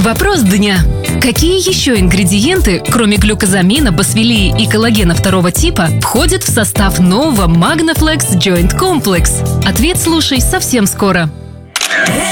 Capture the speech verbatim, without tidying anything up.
Вопрос дня. Какие еще ингредиенты, кроме глюкозамина, босвелии и коллагена второго типа, входят в состав нового Magnaflex Joint Complex? Ответ слушай совсем скоро.